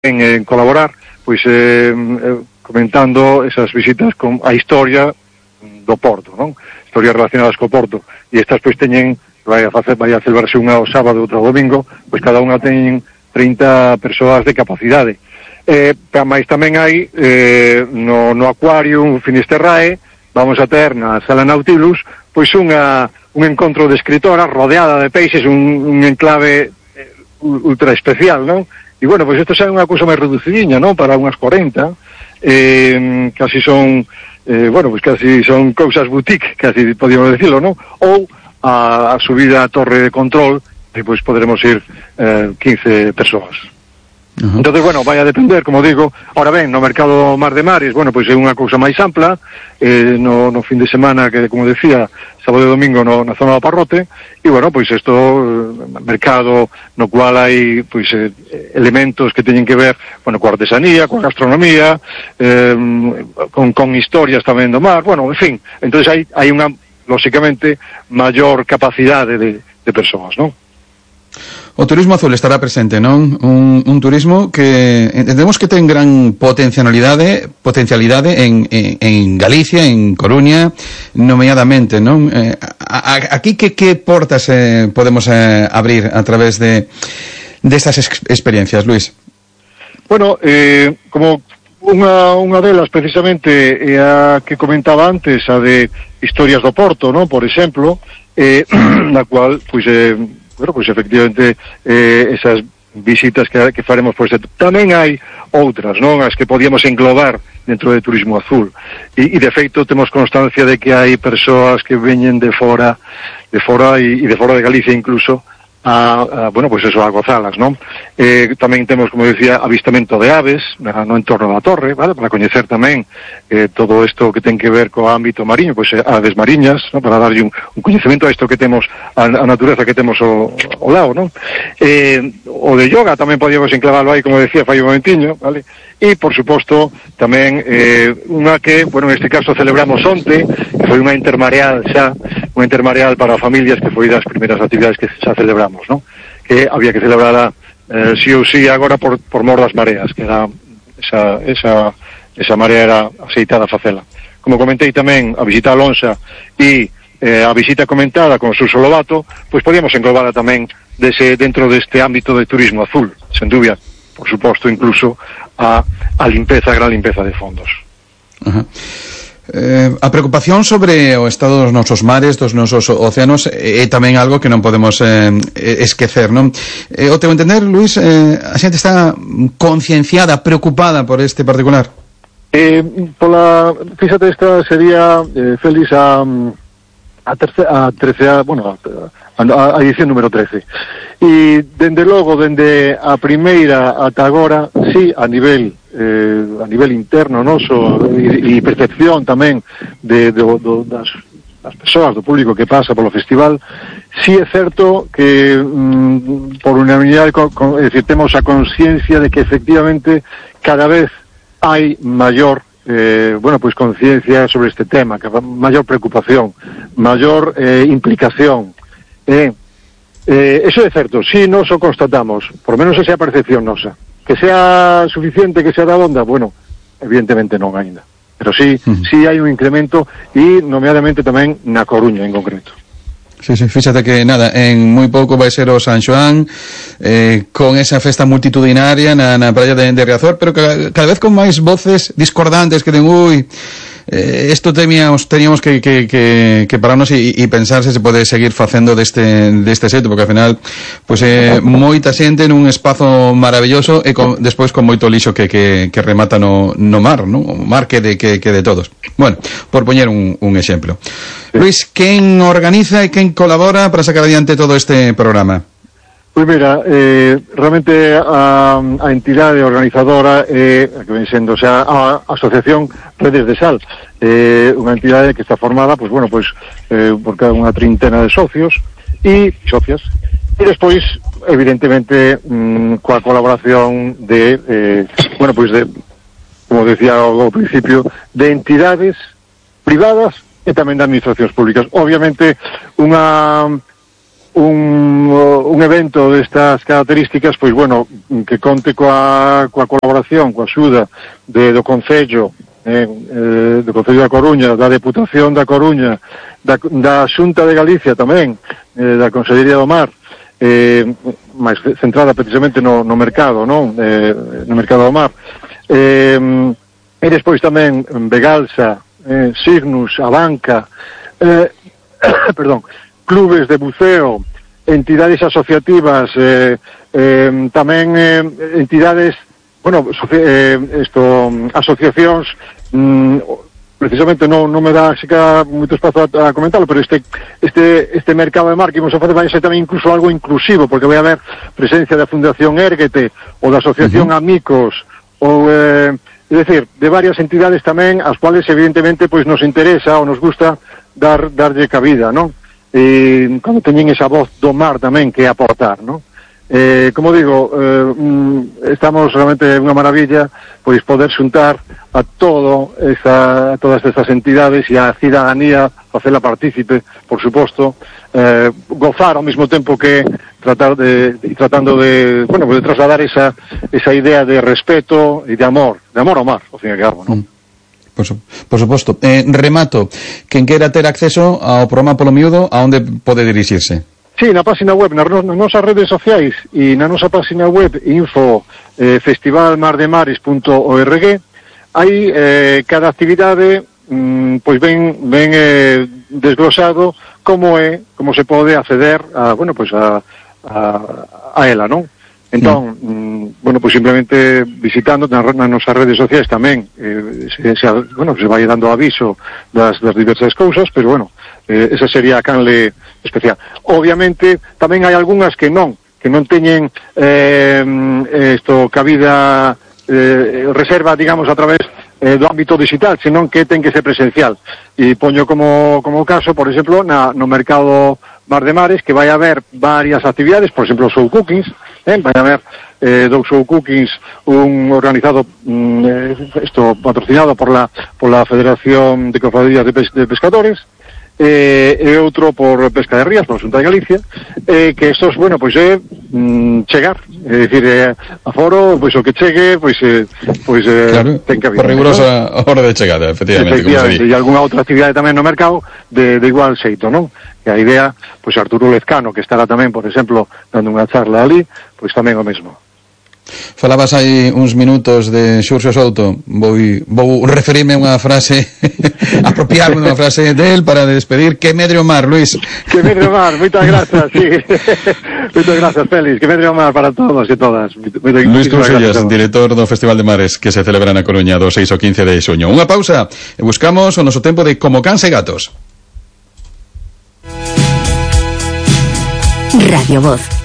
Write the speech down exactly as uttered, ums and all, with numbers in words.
en, en colaborar, pois eh, comentando esas visitas con a historia do Porto, non? Historias relacionadas co Porto. E estas pois teñen, vai a facer, vai a celebrarse unha o sábado e outra o domingo, pois cada unha teñen trinta persoas de capacidade. Eh, pero máis tamén hai eh, no, no Aquarium Finisterrae, vamos a ter na Sala Nautilus, pois unha, un encontro de escritoras rodeada de peixes, un, un enclave eh, ultra especial, non? E, bueno, pois isto xa é unha cousa máis reducidinha, non? Para unhas corenta, eh, casi son, eh, bueno, pois casi son cousas boutique, casi podíamos decirlo, non? Ou a, a subida a torre de control, e pois poderemos ir eh, quince persoas. Uh-huh. Entonces, bueno, vai a depender, como digo. Ahora ben, no mercado Mar de Mares, bueno, pois é unha cousa máis ampla, eh, no, no fin de semana, que, como decía, sábado e domingo no, na zona do Parrote, e, bueno, pois isto, mercado no cual hai, pois, eh, elementos que teñen que ver, bueno, coa artesanía, coa gastronomía, eh, con, con historias tamén do mar, bueno, en fin, entonces hai, hai unha, lóxicamente, maior capacidade de, de persoas, non? O turismo azul estará presente, non? Un, un turismo que entendemos que ten gran potencialidade, potencialidade en, en, en Galicia, en Coruña, nomeadamente, non? Eh, a, a, aquí que, que portas eh, podemos eh, abrir a través de destas ex experiencias, Luis? Bueno, eh, como unha, unha delas precisamente é a que comentaba antes, a de historias do Porto, non? Por exemplo, eh, na cual, pois, eh, bueno, pois efectivamente eh, esas visitas que, que faremos, pois tamén hai outras, non? As que podíamos englobar dentro de turismo azul. E, e de feito temos constancia de que hai persoas que veñen de fora, de fora e, e de fora de Galicia incluso, a, a bueno, pois eso, a gozalas, non? Eh, tamén temos, como decía, avistamento de aves na, no entorno da torre, vale? Para coñecer tamén eh, todo isto que ten que ver co ámbito mariño, pois eh, aves mariñas, non? Para darlle un, un coñecemento a isto que temos, a, a natureza que temos ao, ao lado, non? Eh, o de yoga tamén podíamos enclavalo aí, como decía, fai un momentiño, vale? E, por suposto, tamén eh, unha que, bueno, en este caso celebramos onte, que foi unha intermareal xa, unha intermareal para familias, que foi das primeiras actividades que xa celebramos, non? Que había que celebrarla eh, sí ou sí agora por, por mor das mareas, que era esa, esa, esa marea era aceitada a facela. Como comentei tamén, a visita a Lonxa e eh, a visita comentada con Suso Lobato, pois podíamos englobarla tamén dese, dentro deste ámbito de turismo azul, sen dúbida, por suposto, incluso a, a limpeza, a gran limpeza de fondos. Ajá. Eh, a preocupación sobre o estado dos nosos mares, dos nosos océanos, é tamén algo que non podemos eh, esquecer, non? Eh, o teu entender, Luis, eh, a xente está concienciada, preocupada por este particular? Eh, pola, fíxate, esta sería, eh, Félix, a, a tercera, a tercera, bueno, a, a, a edición número trece. E, dende logo, dende a primeira ata agora, sí, a nivel eh, a nivel interno noso e, e percepción tamén de, de, de, das, das persoas, do público que pasa polo festival, sí é certo que mm, por unanimidade, con, con, é dicir, temos a consciencia de que efectivamente cada vez hai maior eh, bueno, pois conciencia sobre este tema, que maior preocupación, maior eh, implicación. Eh, eh, eso é certo, si nos o constatamos, por menos esa é a percepción nosa. Que sea suficiente, que sea da onda, bueno, evidentemente non aínda. Pero sí, uh-huh. sí hai un incremento, e nomeadamente tamén na Coruña en concreto. Sí, sí, fíxate que nada, en moi pouco vai ser o San Xoán, eh, con esa festa multitudinaria na, na praia de, de Riazor, pero cada, cada vez con máis voces discordantes que den, ui, eh, esto teníamos, teníamos que, que, que, que pararnos e, e pensar se se pode seguir facendo deste, deste xeito, porque ao final, pois, eh, moita xente nun espazo maravilloso e con, despois con moito lixo que, que, que remata no, no mar, non? O mar que de, que, que de todos. Bueno, por poñer un, un exemplo. Luis, quen organiza e quen colabora para sacar adiante todo este programa? Pois mira, eh, realmente a, a entidade organizadora é, eh, que ven sendo, o sea, a Asociación Redes de Sal, eh, unha entidade que está formada, pois bueno, pois eh, por cada unha trintena de socios e socias, e despois, evidentemente, mm, coa colaboración de, eh, bueno, pois de, como decía ao principio, de entidades privadas e tamén de administracións públicas. Obviamente, unha un, un evento destas características, pois, bueno, que conte coa, coa colaboración, coa axuda de, do Concello, eh, eh, do Concello da Coruña, da Deputación da Coruña, da, da Xunta de Galicia tamén, eh, da Consellería do Mar, eh, máis centrada precisamente no, no mercado, non? Eh, no mercado do mar. Eh, e despois tamén Begalsa, eh, Signus, Abanca, eh, perdón, clubes de buceo, entidades asociativas, eh, eh, tamén eh, entidades, bueno, eh, esto, asociacións, mm, precisamente non, non me dá sica moito espazo a, a comentarlo, pero este este este mercado de mar que imos a facer vai ser tamén incluso algo inclusivo, porque vai haber presencia da Fundación Érguete ou da Asociación uh-huh. Amigos, ou eh, é dicir, de varias entidades tamén, as cuales evidentemente pois nos interesa ou nos gusta dar darlle cabida, non? E cando teñen esa voz do mar tamén que aportar, non? Eh, como digo, eh, estamos realmente unha maravilla pois poder xuntar a todo esa, a todas estas entidades e a cidadanía, facela partícipe, por suposto, eh, gozar ao mesmo tempo que tratar de, de tratando de, bueno, de trasladar esa esa idea de respeto e de amor, de amor ao mar, ao fin e ao cabo, non? Mm. Por, su, por suposto. Eh, remato, quen queira ter acceso ao programa polo miúdo, a onde pode dirixirse? Sí, na página web, nas, nas nosas redes sociais e na nosa página web info eh, festival mardemares punto org hai eh, cada actividade mm, pois ben, ben eh, desglosado como é, como se pode acceder a, bueno, pois a, a, a ela, non? Entón, mm. bueno, pues simplemente visitando nas, nas nosas redes sociais tamén, eh, se, se, bueno, se vai dando aviso das, das diversas cousas, pero bueno, eh, esa sería a canle especial. Obviamente, tamén hai algunhas que non, que non teñen eh, esto, cabida, eh, reserva, digamos, a través eh, do ámbito digital, senón que ten que ser presencial. E poño como, como caso, por exemplo, na, no mercado Mar de Mares, que vai haber varias actividades, por exemplo, show cookings, eh, vai haber eh, dous show cookings, un organizado, mm, eh, esto patrocinado por la, por la Federación de Cofradías de, Pes de Pescadores, eh, e outro por Pesca de Rías, por a Xunta de Galicia, eh, que estos, bueno, pois é mm, chegar, é dicir, eh, a foro, pois o que chegue, pois, eh, pois eh, claro, ten que haber. Por rigurosa, ¿no? Hora de chegada, efectivamente, efectivamente, e algunha outra actividade tamén no mercado de, de igual xeito, non? Que a idea, pois Arturo Lezcano, que estará tamén, por exemplo, dando unha charla ali, pois tamén o mesmo. Falabas aí uns minutos de Xurxo Souto, vou, vou referirme a unha frase, apropiarme unha frase del para despedir. Que medre o mar, Luís. Que medre o mar, moitas grazas, sí. Moitas grazas, Félix, que medre o mar para todos e todas. Moitas, Luís Cousellas, director do Festival de Mares que se celebra na Coruña do seis ao quince de xuño. Unha pausa e buscamos o noso tempo de Como Cans e Gatos. Radio Voz.